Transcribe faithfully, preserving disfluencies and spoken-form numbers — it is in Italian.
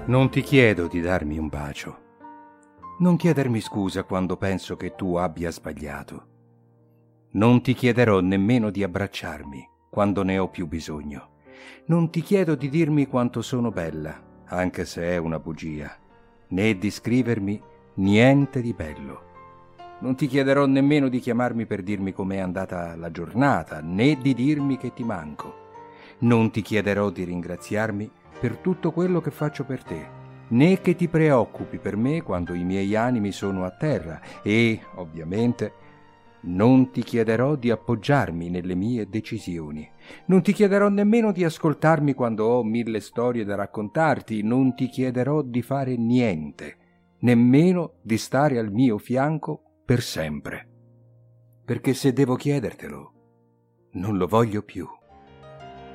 Non ti chiedo di darmi un bacio. Non chiedermi scusa quando penso che tu abbia sbagliato. Non ti chiederò nemmeno di abbracciarmi quando ne ho più bisogno. Non ti chiedo di dirmi quanto sono bella, anche se è una bugia, né di scrivermi niente di bello. Non ti chiederò nemmeno di chiamarmi per dirmi com'è andata la giornata, né di dirmi che ti manco. Non ti chiederò di ringraziarmi per tutto quello che faccio per te, né che ti preoccupi per me quando i miei animi sono a terra e, ovviamente, non ti chiederò di appoggiarmi nelle mie decisioni. Non ti chiederò nemmeno di ascoltarmi quando ho mille storie da raccontarti. Non ti chiederò di fare niente, nemmeno di stare al mio fianco per sempre. Perché se devo chiedertelo, non lo voglio più.